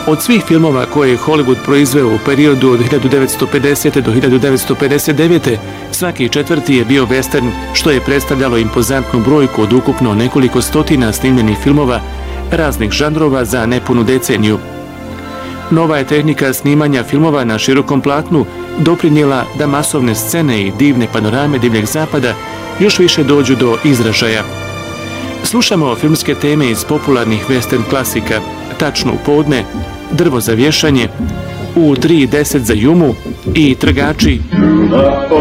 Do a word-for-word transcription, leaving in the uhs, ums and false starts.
Od svih filmova koje je Hollywood proizveo u periodu od hiljadu devetsto pedesete. do hiljadu devetsto pedeset devete. svaki četvrti je bio western, što je predstavljalo impozantnu brojku od ukupno nekoliko stotina snimljenih filmova raznih žanrova za nepunu deceniju. Nova je tehnika snimanja filmova na širokom platnu doprinijela da masovne scene i divne panorame divljeg zapada još više dođu do izražaja. Slušamo filmske teme iz popularnih western klasika: Tačno u podne, Drvo za vješanje, U tri deset za Jumu i Trgači.